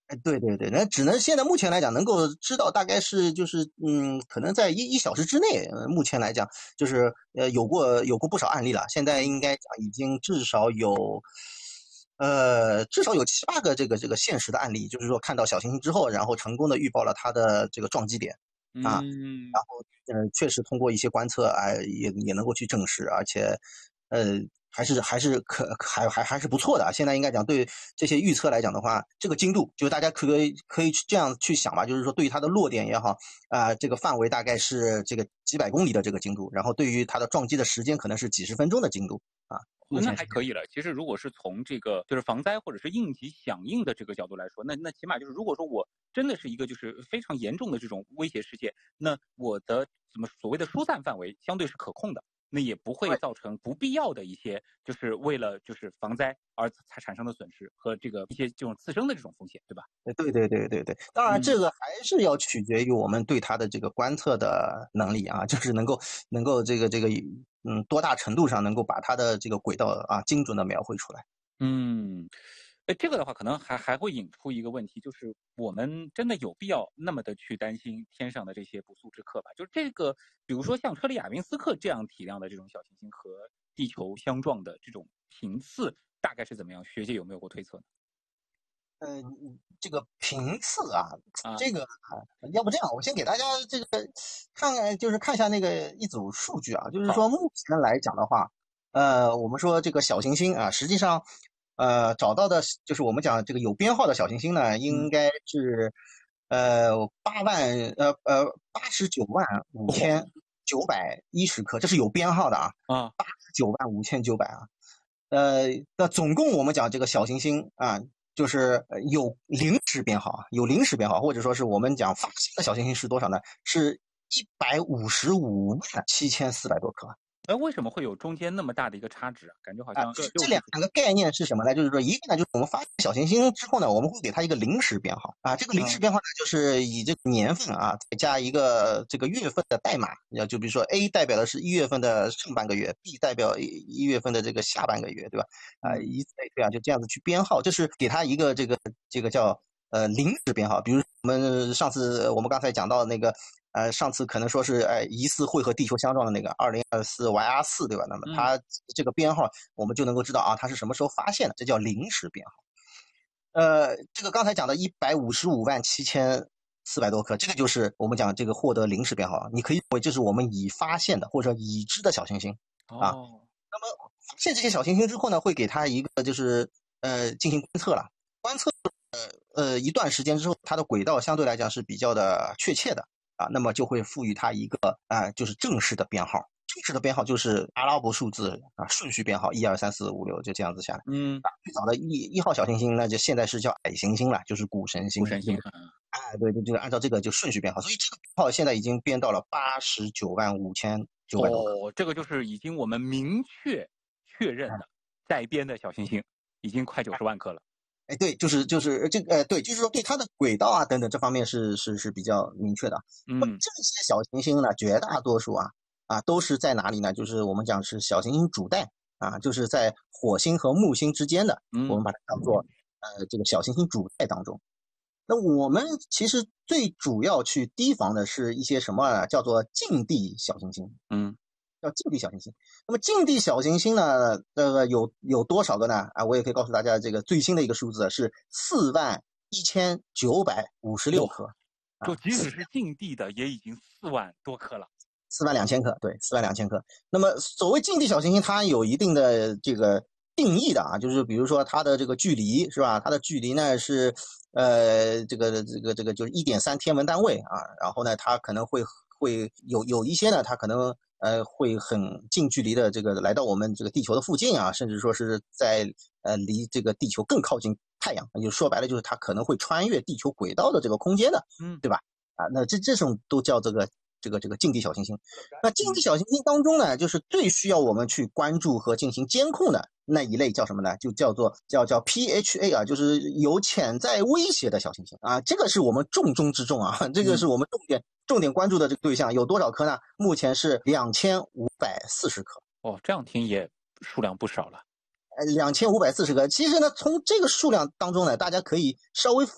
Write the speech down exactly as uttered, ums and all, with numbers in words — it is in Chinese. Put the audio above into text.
哎，对对对，那只能现在目前来讲能够知道大概是就是嗯，可能在一一小时之内，呃，目前来讲就是呃有过有过不少案例了，现在应该讲已经至少有。呃，至少有七八个这个这个现实的案例，就是说看到小行星之后，然后成功的预报了它的这个撞击点啊， 嗯， 然后呃，确实通过一些观测啊，也也能够去证实，而且呃，还是还是可还还还是不错的啊。现在应该讲对这些预测来讲的话，这个精度就是大家可以可以这样去想吧，就是说对于它的落点也好啊、呃，这个范围大概是这个几百公里的这个精度，然后对于它的撞击的时间可能是几十分钟的精度啊。目那前是这样。 还可以了。其实如果是从这个就是防灾或者是应急响应的这个角度来说，那那起码就是如果说我真的是一个就是非常严重的这种威胁事件，那我的怎么所谓的疏散范围相对是可控的，那也不会造成不必要的一些就是为了就是防灾而才产生的损失和这个一些这种自身的这种风险，对吧？ 对对对对对，当然嗯。 这个还是要取决于我们对它的这个观测的能力啊，就是能够能够这个这个嗯多大程度上能够把它的这个轨道啊精准的描绘出来。 嗯，呃，这个的话可能还还会引出一个问题，就是我们真的有必要那么的去担心天上的这些不速之客吧？就是这个，比如说像车里亚宾斯克这样体量的这种小行星和地球相撞的这种频次大概是怎么样？学界有没有过推测呢？ 呃，这个频次啊， 啊， 这个啊，要不这样，我先给大家这个看看，就是看一下那个一组数据啊，就是好， 说目前来讲的话，呃，我们说这个小行星啊，实际上，呃，找到的就是我们讲这个有编号的小行星呢，应嗯， 该是呃八万呃呃八十九万五千九百一十颗，这是有编号的啊， 啊， 八十九万五千九百啊，呃，那总共我们讲这个小行星啊。就是有临时编号啊，有临时编号，或者说是我们讲发现的小行星是多少呢？是一百五十五万七千四百多颗。 哎，为什么会有中间那么大的一个差值啊？感觉好啊， 像这这两六十个概念是什么呢？就是说，一个呢，就是我们发现小行星之后呢，我们会给它一个临时编号啊。这个临时嗯编号呢，就是以这个年份啊，再加一个这个月份的代码。要就比如说 A 代表的是一月份的上半个月，B 代表一一月份的这个下半个月，对吧？啊， 嗯以此类推啊，就这样子去编号，这是给它一个这个这个叫呃临时编号。比如我们上次我们刚才讲到那个。呃，上次可能说是，呃，疑似会和地球相撞的那个二零二四 Y R 四，对吧？那么嗯， 它这个编号，我们就能够知道啊，它是什么时候发现的，这叫临时编号。呃，这个刚才讲的一百五十五万七千四百多颗，这个就是我们讲这个获得临时编号，你可以认为这是我们已发现的或者已知的小行星啊。 哦， 那么发现这些小行星之后呢，会给它一个就是呃进行观测了，观测呃一段时间之后，它的轨道相对来讲是比较的确切的啊，那么就会赋予它一个啊、呃、就是正式的编号。正式的编号就是阿拉伯数字啊，顺序编号一二三四五六就这样子下来。 嗯， 啊，最早的一一号小行星，那就现在是叫矮行星了，就是谷神星， 古神星， 对不对？哎，对对，就是按照这个就顺序编号，所以这个编号现在已经编到了八十九万五千九百多颗。 哦，这个就是已经我们明确确认的在编的小行星，已经快九十万颗了。 哎，对，就是就是这个，呃，对，就是说对它的轨道啊等等这方面是是是比较明确的。那么嗯， 这些小行星呢，绝大多数啊啊都是在哪里呢？就是我们讲是小行星主带啊，就是在火星和木星之间的，我嗯， 们把它当做呃这个小行星主带当中。那我们其实最主要去提防的是一些什么呢？叫做近地小行星。 嗯， 叫近地小行星。那么近地小行星呢，这个有有多少个呢？啊，我也可以告诉大家，这个最新的一个数字是四万一千九百五十六颗， 就啊， 即使是近地的，也已经四万多颗了。 四万两千颗，对，四万两千颗。那么所谓近地小行星，它有一定的这个定义的啊，就是比如说它的这个距离是吧？它的距离呢是呃这个这个这个就是一点三天文单位啊，然后呢它可能会会有有一些呢，它可能呃会很近距离的这个来到我们这个地球的附近啊，甚至说是在呃离这个地球更靠近太阳，就说白了就是它可能会穿越地球轨道的这个空间的， 嗯， 对吧？啊，那这这种都叫这个这个这个近地小行星。那近地嗯， 小行星当中呢，就是最需要我们去关注和进行监控的那一类叫什么呢？就叫做叫叫 P H A 啊，就是有潜在威胁的小行星啊，这个是我们重中之重啊，这个是我们重点重点关注的这个对象有多少颗呢？目前是两千五百四十颗。 哦，这样听也数量不少了。 呃，两千五百四十个。其实呢，从这个数量当中呢，大家可以稍微